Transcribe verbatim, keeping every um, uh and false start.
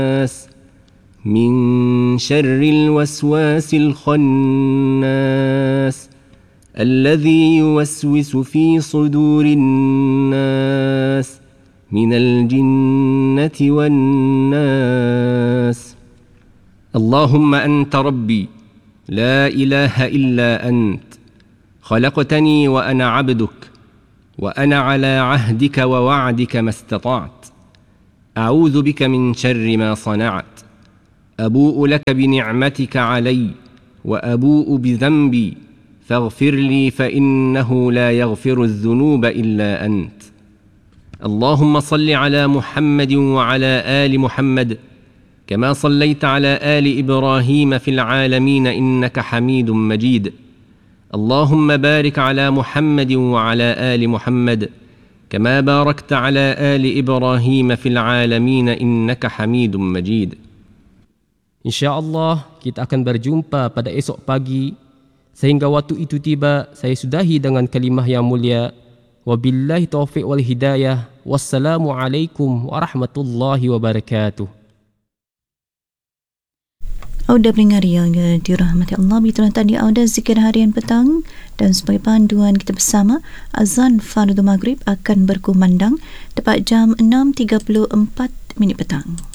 من شر الوسواس الخناس الذي يوسوس في صدور الناس من الجنة والناس. اللهم أنت ربي لا إله إلا أنت، خلقتني وأنا عبدك، وأنا على عهدك ووعدك ما استطعت. أعوذ بك من شر ما صنعت. أبوء لك بنعمتك علي وأبوء بذنبي فاغفر لي فإنه لا يغفر الذنوب إلا أنت. اللهم صل على محمد وعلى آل محمد كما صليت على آل إبراهيم في العالمين إنك حميد مجيد. اللهم بارك على محمد وعلى آل محمد كما باركت على آل إبراهيم في العالمين إنك حميد مجيد. InsyaAllah kita akan berjumpa pada esok pagi. Sehingga waktu itu tiba, saya sudahi dengan kalimah yang mulia. Wabillahi taufiq wal hidayah. Wassalamualaikum warahmatullahi wabarakatuh. Auda pendengar yang dirahmati Allah, begitulah tadi auda zikir harian petang, dan sebagai panduan kita bersama, azan fardu maghrib akan berkumandang tepat jam enam tiga puluh empat minit petang.